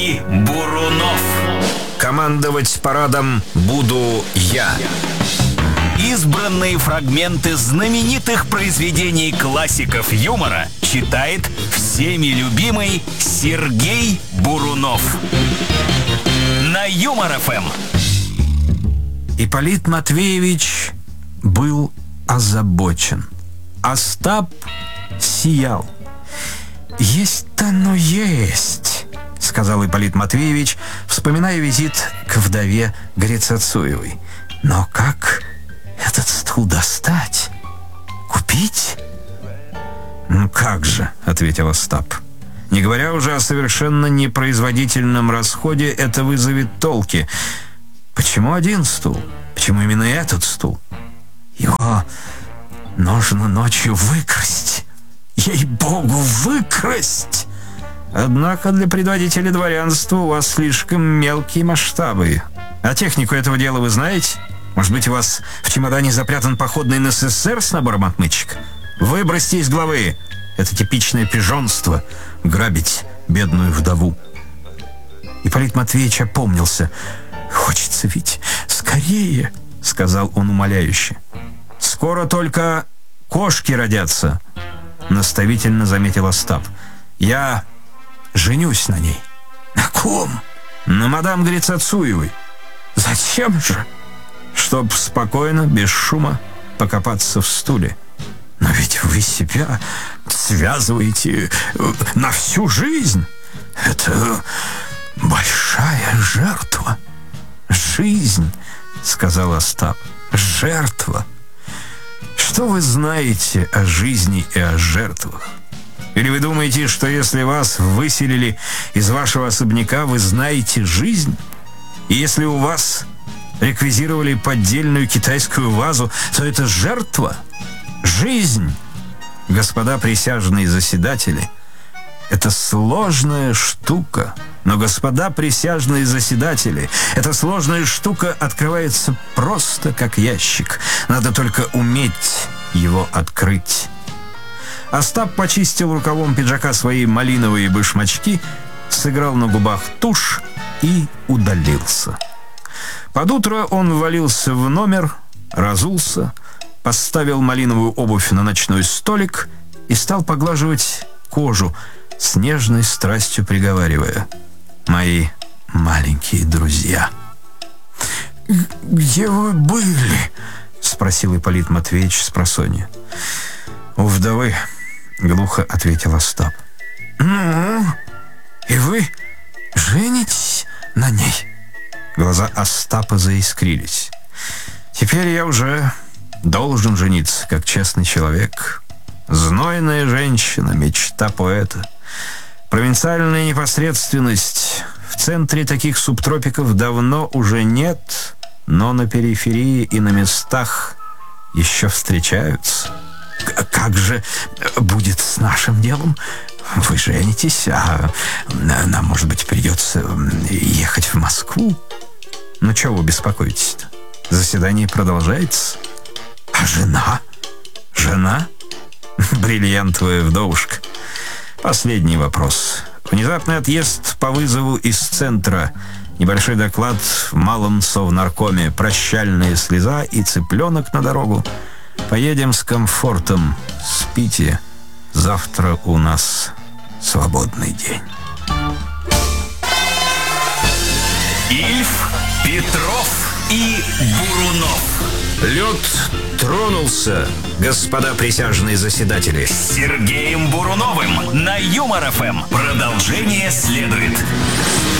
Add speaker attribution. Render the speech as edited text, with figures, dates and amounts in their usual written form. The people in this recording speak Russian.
Speaker 1: Бурунов.
Speaker 2: Командовать парадом буду я.
Speaker 1: Избранные фрагменты знаменитых произведений классиков юмора читает всеми любимый Сергей Бурунов. На Юмор-ФМ.
Speaker 2: Ипполит Матвеевич был озабочен. Остап сиял. «Есть-то оно есть», — сказал Ипполит Матвеевич, вспоминая визит к вдове Грицацуевой. «Но как этот стул достать? Купить?» «Ну как же», — ответил Остап. «Не говоря уже о совершенно непроизводительном расходе, это вызовет толки. Почему один стул? Почему именно этот стул? Его нужно ночью выкрасть. Ей-богу, выкрасть! Однако для предводителя дворянства у вас слишком мелкие масштабы. А технику этого дела вы знаете? Может быть, у вас в чемодане запрятан походный НССР с набором отмычек? Выбросьте из головы. Это типичное пижонство — грабить бедную вдову». Ипполит Матвеевич опомнился. «Хочется ведь скорее», — сказал он умоляюще. «Скоро только кошки родятся», — наставительно заметил Остап. «Я женюсь на ней». «На ком?» «На мадам Грицацуевой». «Зачем же?» «Чтоб спокойно, без шума, покопаться в стуле». «Но ведь вы себя связываете на всю жизнь. Это большая жертва». «Жизнь», — сказал Остап, — «жертва». Что вы знаете о жизни и о жертвах? Или вы думаете, что если вас выселили из вашего особняка, вы знаете жизнь? И если у вас реквизировали поддельную китайскую вазу, то это жертва? Жизнь, господа присяжные заседатели, это сложная штука. Но, господа присяжные заседатели, эта сложная штука открывается просто как ящик. Надо только уметь его открыть. Остап почистил рукавом пиджака свои малиновые башмачки, сыграл на губах тушь и удалился. Под утро он ввалился в номер, разулся, поставил малиновую обувь на ночной столик и стал поглаживать кожу, с нежной страстью приговаривая: «Мои маленькие друзья». «Где вы были?» — спросил Ипполит Матвеевич спросонья. «У вдовы», — глухо ответил Остап. «Ну, и вы женитесь на ней?» Глаза Остапа заискрились. «Теперь я уже должен жениться, как честный человек. Знойная женщина, мечта поэта. Провинциальная непосредственность. В центре таких субтропиков давно уже нет, но на периферии и на местах еще встречаются». «Как же будет с нашим делом? Вы женитесь, а нам, может быть, придется ехать в Москву?» «Ну, чего вы беспокоитесь-то? Заседание продолжается». «А жена?» «Жена? Бриллиантовая вдовушка. Последний вопрос. Внезапный отъезд по вызову из центра. Небольшой доклад в малом совнаркоме. Прощальная слеза и цыпленок на дорогу. Поедем с комфортом. Спите. Завтра у нас свободный день».
Speaker 1: Ильф, Петров и Бурунов.
Speaker 2: Лед тронулся, господа присяжные заседатели.
Speaker 1: С Сергеем Буруновым на Юмор-ФМ. Продолжение следует.